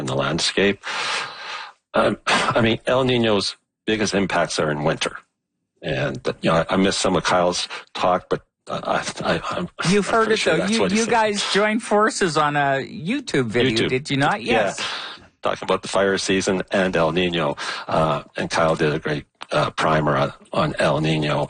in the landscape. El Nino's biggest impacts are in winter. And, I missed some of Kyle's talk, but You've heard it, sure though. You guys joined forces on a YouTube video, did you not? Yes. Yeah, talking about the fire season and El Nino. And Kyle did a great primer on El Nino.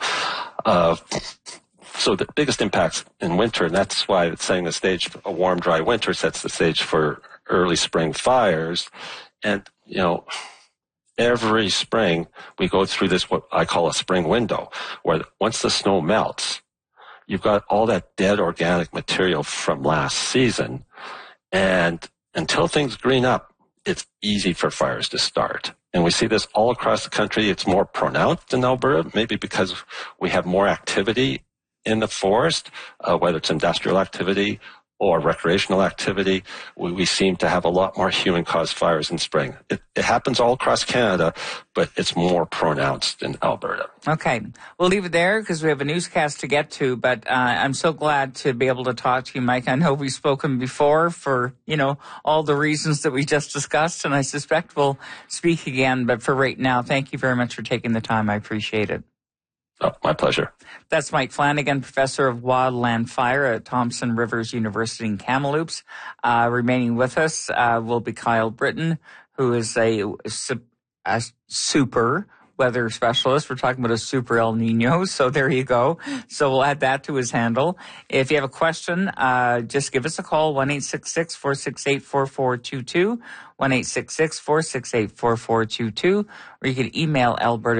So the biggest impacts in winter, and that's why it's setting the stage. A warm, dry winter sets the stage for early spring fires. And, every spring we go through this, what I call a spring window, where once the snow melts, you've got all that dead organic material from last season. And until things green up, it's easy for fires to start. And we see this all across the country. It's more pronounced in Alberta, maybe because we have more activity in the forest, whether it's industrial activity or recreational activity. We seem to have a lot more human-caused fires in spring. It happens all across Canada, but it's more pronounced in Alberta. Okay. We'll leave it there because we have a newscast to get to, but I'm so glad to be able to talk to you, Mike. I know we've spoken before for, all the reasons that we just discussed, and I suspect we'll speak again. But for right now, thank you very much for taking the time. I appreciate it. Oh, my pleasure. That's Mike Flanagan, professor of wildland fire at Thompson Rivers University in Kamloops. Remaining with us will be Kyle Britton, who is a super weather specialist. We're talking about a super El Nino, so there you go. So we'll add that to his handle. If you have a question, just give us a call, 1-866-468-4422, 1-866-468-4422, or you can email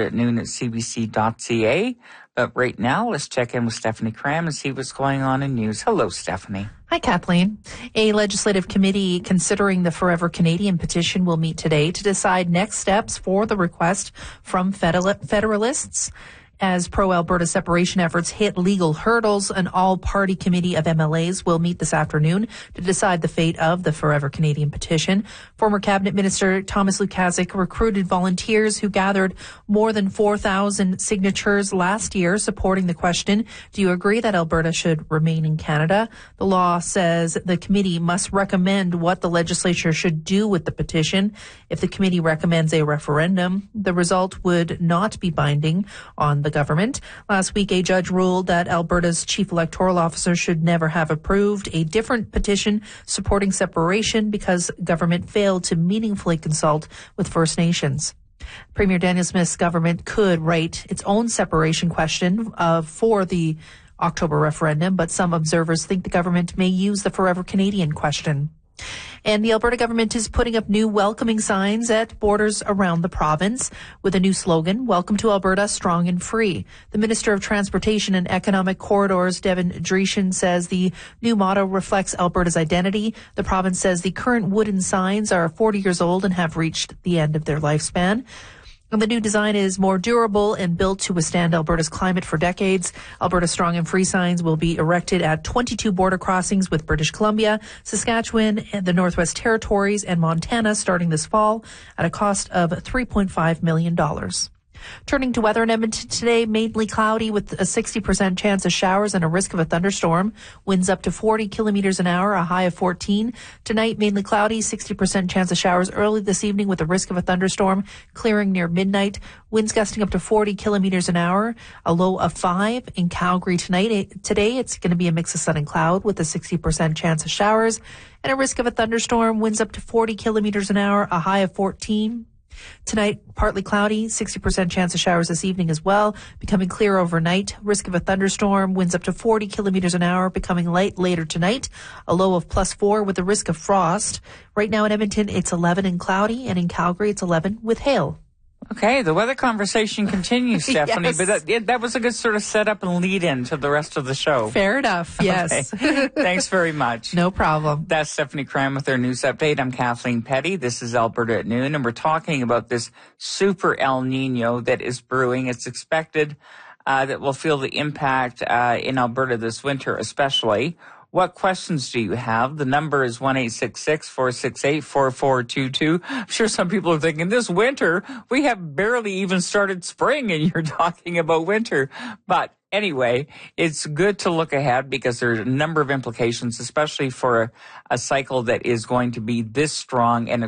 alberta@noon@cbc.ca. But right now, let's check in with Stephanie Cram and see what's going on in news. Hello, Stephanie. Hi, Kathleen. A legislative committee considering the Forever Canadian petition will meet today to decide next steps for the request from Federalists. As pro-Alberta separation efforts hit legal hurdles, an all-party committee of MLAs will meet this afternoon to decide the fate of the Forever Canadian petition. Former Cabinet Minister Thomas Lukaszuk recruited volunteers who gathered more than 4,000 signatures last year supporting the question, do you agree that Alberta should remain in Canada? The law says the committee must recommend what the legislature should do with the petition. If the committee recommends a referendum, the result would not be binding on the government. Last week, a judge ruled that Alberta's chief electoral officer should never have approved a different petition supporting separation because government failed to meaningfully consult with First Nations. Premier Daniel Smith's government could write its own separation question for the October referendum, but some observers think the government may use the Forever Canadian question. And the Alberta government is putting up new welcoming signs at borders around the province with a new slogan, Welcome to Alberta, Strong and Free. The Minister of Transportation and Economic Corridors, Devin Dreeshen, says the new motto reflects Alberta's identity. The province says the current wooden signs are 40 years old and have reached the end of their lifespan. And the new design is more durable and built to withstand Alberta's climate for decades. Alberta Strong and Free signs will be erected at 22 border crossings with British Columbia, Saskatchewan, and the Northwest Territories, and Montana starting this fall at a cost of $3.5 million. Turning to weather in Edmonton today, mainly cloudy with a 60% chance of showers and a risk of a thunderstorm. Winds up to 40 kilometers an hour, a high of 14. Tonight, mainly cloudy, 60% chance of showers early this evening with a risk of a thunderstorm, clearing near midnight. Winds gusting up to 40 kilometers an hour, a low of 5. In Calgary today, it's going to be a mix of sun and cloud with a 60% chance of showers and a risk of a thunderstorm. Winds up to 40 kilometers an hour, a high of 14. Tonight, partly cloudy, 60% chance of showers this evening as well, becoming clear overnight. Risk of a thunderstorm, winds up to 40 kilometers an hour, becoming light later tonight. A low of +4 with the risk of frost. Right now in Edmonton, it's 11 and cloudy, and in Calgary, it's 11 with hail. Okay, the weather conversation continues, Stephanie, Yes. but that was a good sort of setup and lead-in to the rest of the show. Fair enough, yes. Okay. Thanks very much. No problem. That's Stephanie Cram with our news update. I'm Kathleen Petty. This is Alberta at Noon, and we're talking about this super El Nino that is brewing. It's expected that we'll feel the impact in Alberta this winter especially. What questions do you have? The number is 1-866-468-4422. I'm sure some people are thinking, this winter, we have barely even started spring and you're talking about winter. But anyway, it's good to look ahead because there's a number of implications, especially for a cycle that is going to be this strong and